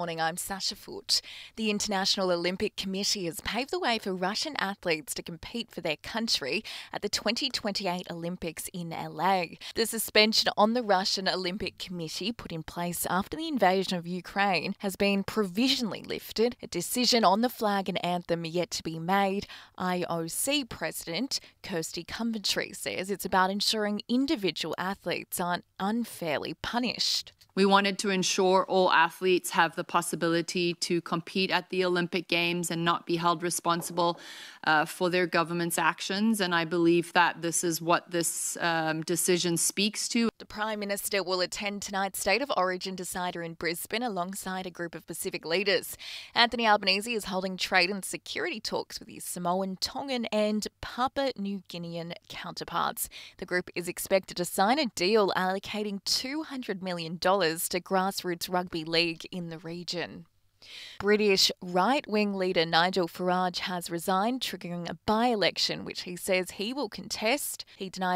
morning. I'm Sasha Foote. The International Olympic Committee has paved the way for Russian athletes to compete for their country at the 2028 Olympics in LA. The suspension on the Russian Olympic Committee, put in place after the invasion of Ukraine, has been provisionally lifted. A decision on the flag and anthem yet to be made. IOC President Kirsty Coventry says it's about ensuring individual athletes aren't unfairly punished. We wanted to ensure all athletes have the possibility to compete at the Olympic Games and not be held responsible for their government's actions. And I believe that this is what this decision speaks to. The Prime Minister will attend tonight's State of Origin decider in Brisbane alongside a group of Pacific leaders. Anthony Albanese is holding trade and security talks with his Samoan, Tongan and Papua New Guinean counterparts. The group is expected to sign a deal allocating $200 million to grassroots rugby league in the region. British right-wing leader Nigel Farage has resigned, triggering a by-election which he says he will contest. He denied